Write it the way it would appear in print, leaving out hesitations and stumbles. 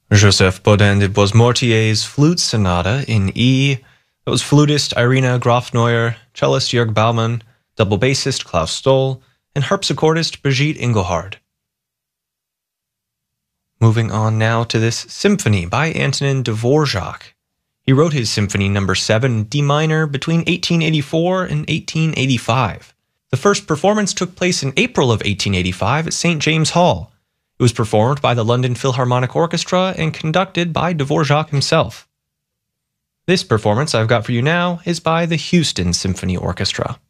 Joseph Bodin de Boismortier's Flute Sonata in E. That was flutist Irina Grofneuer, cellist Jörg Baumann, double bassist Klaus Stoll, and harpsichordist Brigitte Engelhard. Moving on now to this symphony by Antonin Dvorak. He wrote his Symphony No. 7 D minor between 1884 and 1885. The first performance took place in April of 1885 at St. James Hall. It was performed by the London Philharmonic Orchestra and conducted by Dvorak himself. This performance I've got for you now is by the Houston Symphony Orchestra.